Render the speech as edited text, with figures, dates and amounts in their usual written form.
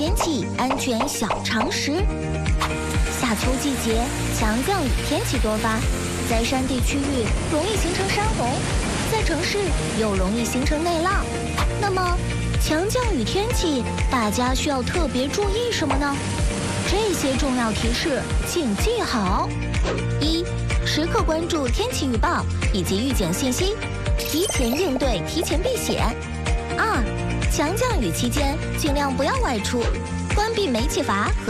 天气安全小常识。夏秋季节，强降雨天气多发，在山地区域容易形成山洪，在城市又容易形成内涝。那么，强降雨天气，大家需要特别注意什么呢？这些重要提示请记好：一、时刻关注天气预报以及预警信息，提前应对，提前避险。二、强降雨期间尽量不要外出，关闭煤气阀和